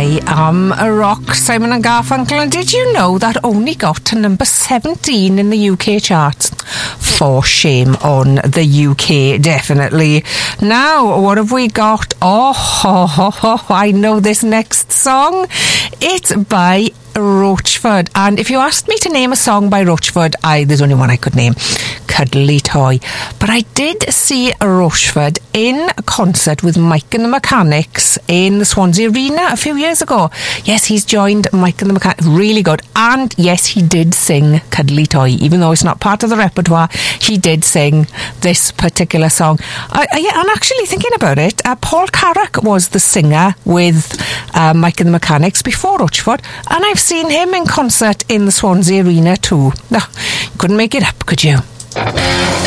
I Am a Rock, Simon and Garfunkel. And did you know that only got to number 17 in the UK charts? For shame on the UK, definitely. Now, what have we got? I know this next song. It's by Roachford, and if you asked me to name a song by Roachford, there's only one I could name, Cuddly Toy. But I did see Roachford in a concert with Mike and the Mechanics in the Swansea Arena a few years ago. Yes, he's joined Mike and the Mechanics, really good. And yes, he did sing Cuddly Toy, even though it's not part of the repertoire. He did sing this particular song. And actually thinking about it, Paul Carrack was the singer with Mike and the Mechanics before Roachford, and I've seen him in concert in the Swansea Arena too. No, couldn't make it up, could you?